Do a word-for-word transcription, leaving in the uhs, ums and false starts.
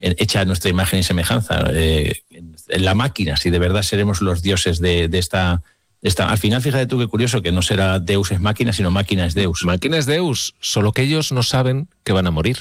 hecha a nuestra imagen y semejanza, eh, en la máquina, si de verdad seremos los dioses de, de esta... Esta, al final, fíjate tú qué curioso que no será Deus es máquina, sino máquina es Deus. Máquina es Deus, solo que ellos no saben que van a morir.